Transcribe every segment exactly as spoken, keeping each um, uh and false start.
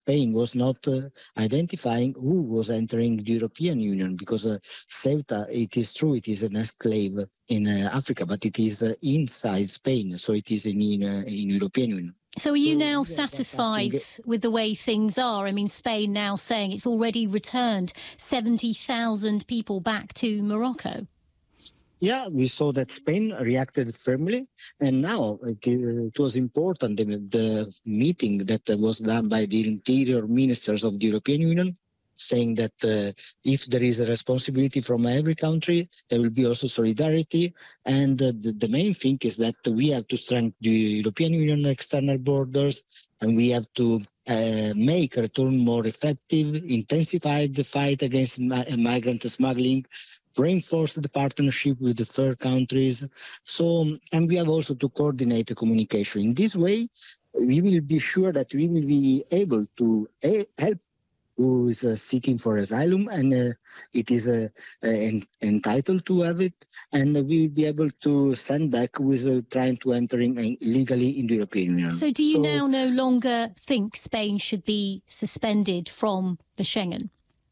Spain was not uh, identifying who was entering the European Union, because uh, Ceuta, it is true, it is an enclave in uh, Africa, but it is uh, inside Spain, so it is in in, uh, in European Union. So are you So now we were just satisfied asking- with the way things are? I mean, Spain now saying it's already returned seventy thousand people back to Morocco. Yeah, we saw that Spain reacted firmly, and now it, uh, it was important, the, the meeting that was done by the interior ministers of the European Union, saying that uh, if there is a responsibility from every country, there will be also solidarity. And uh, the, the main thing is that we have to strengthen the European Union external borders, and we have to uh, make return more effective, intensify the fight against mi- migrant smuggling, reinforce the partnership with the third countries. So, and we have also to coordinate the communication. In this way, we will be sure that we will be able to uh, help who is uh, seeking for asylum, and uh, it is uh, uh, en- entitled to have it, and we will be able to send back who is uh, trying to enter in, uh, illegally in the European Union. So do you now no longer think Spain should be suspended from the Schengen?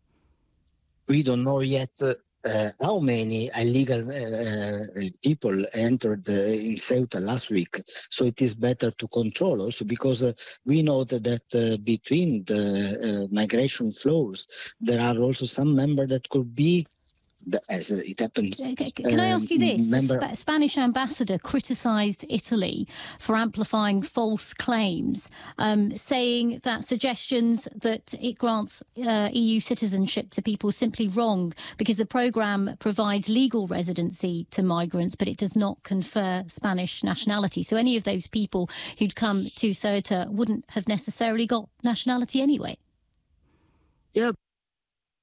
We don't know yet uh, uh, how many illegal uh, people entered uh, in Ceuta last week. So it is better to control also, because uh, we know that, that uh, between the uh, migration flows, there are also some members that could be, the, as it happens. Can I ask you this? The member- Sp- Spanish ambassador criticised Italy for amplifying false claims, um, saying that suggestions that it grants uh, E U citizenship to people is simply wrong, because the programme provides legal residency to migrants, but it does not confer Spanish nationality. So any of those people who'd come to Ceuta wouldn't have necessarily got nationality anyway. Yeah.